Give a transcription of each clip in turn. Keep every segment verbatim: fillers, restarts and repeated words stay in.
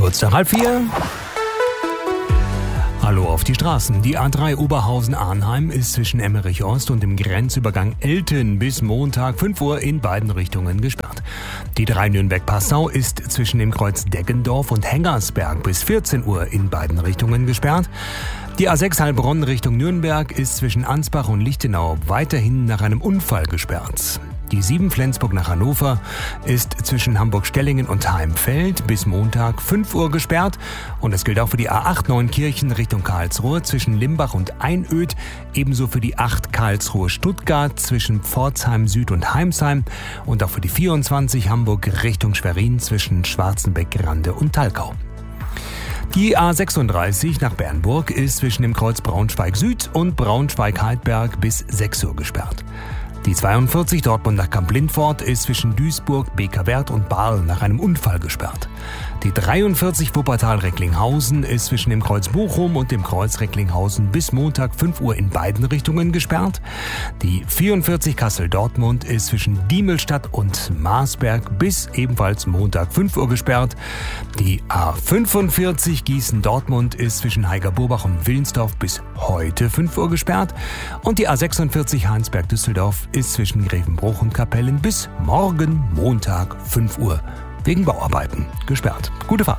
Kurz nach halb vier. Hallo auf die Straßen. Die A drei Oberhausen-Arnheim ist zwischen Emmerich-Ost und dem Grenzübergang Elten bis Montag fünf Uhr in beiden Richtungen gesperrt. Die drei Nürnberg-Passau ist zwischen dem Kreuz Deggendorf und Hengersberg bis vierzehn Uhr in beiden Richtungen gesperrt. Die A sechs Heilbronn Richtung Nürnberg ist zwischen Ansbach und Lichtenau weiterhin nach einem Unfall gesperrt. Die sieben Flensburg nach Hannover ist zwischen Hamburg-Stellingen und Heimfeld bis Montag fünf Uhr gesperrt. Und das gilt auch für die A acht Neunkirchen Richtung Karlsruhe zwischen Limbach und Einöd. Ebenso für die acht Karlsruhe-Stuttgart zwischen Pforzheim Süd und Heimsheim. Und auch für die vierundzwanzig Hamburg Richtung Schwerin zwischen Schwarzenbeck-Rande und Talkau. Die A sechsunddreißig nach Bernburg ist zwischen dem Kreuz Braunschweig Süd und Braunschweig-Heidberg bis sechs Uhr gesperrt. Die zweiundvierzig Dortmund nach Kamp-Lindfort ist zwischen Duisburg, Bekerwerth und Baarl nach einem Unfall gesperrt. Die dreiundvierzig Wuppertal-Recklinghausen ist zwischen dem Kreuz Bochum und dem Kreuz Recklinghausen bis Montag fünf Uhr in beiden Richtungen gesperrt. Die vierundvierzig Kassel-Dortmund ist zwischen Diemelstadt und Marsberg bis ebenfalls Montag fünf Uhr gesperrt. Die A fünfundvierzig Gießen-Dortmund ist zwischen Heiger-Burbach und Willensdorf bis heute fünf Uhr gesperrt. Und die A sechsundvierzig Heinsberg-Düsseldorf ist zwischen Grevenbruch und Kapellen bis morgen Montag fünf Uhr wegen Bauarbeiten gesperrt. Gute Fahrt.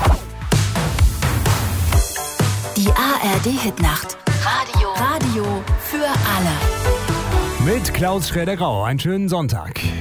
Die A R D-Hitnacht. Radio. Radio für alle. Mit Klaus Schräder-Grau. Einen schönen Sonntag.